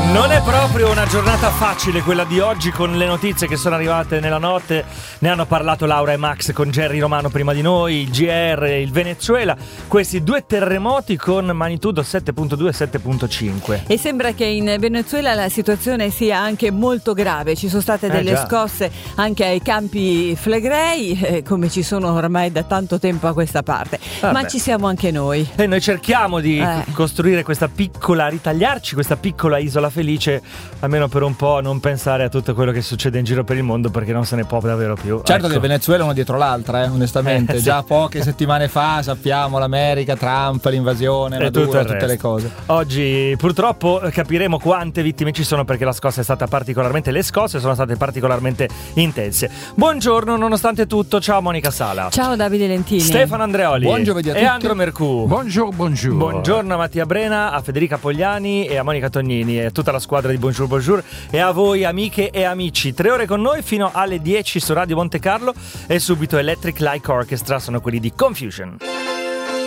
Non è proprio una giornata facile quella di oggi, con le notizie che sono arrivate nella notte. Ne hanno parlato Laura e Max con Jerry Romano prima di noi, il GR, il Venezuela, questi due terremoti con magnitudo 7.2 e 7.5. E sembra che in Venezuela la situazione sia anche molto grave. Ci sono state delle scosse anche ai campi Flegrei, come ci sono ormai da tanto tempo a questa parte. Ma ci siamo anche noi. E noi cerchiamo di costruire questa piccola, ritagliarci questa piccola isola felice, almeno per un po', non pensare a tutto quello che succede in giro per il mondo, perché non se ne può davvero più. Certo, che il Venezuela è uno dietro l'altra, onestamente. Già poche settimane fa sappiamo l'America, Trump, l'invasione, Maduro, tutte le cose. Oggi purtroppo capiremo quante vittime ci sono, perché la scossa è stata particolarmente, le scosse sono state particolarmente intense. Buongiorno nonostante tutto, ciao Monica Sala. Ciao Davide Lentini. Stefano Andreoli. Buongiorno a tutti. E Andro Mercù. Buongiorno. Buongiorno a Mattia Brena, a Federica Pogliani e a Monica Tognini e a tutta la squadra di Bonjour e a voi amiche e amici. 3 ore con noi fino alle 10 su Radio Monte Carlo, e subito Electric Light Orchestra, sono quelli di Confusion.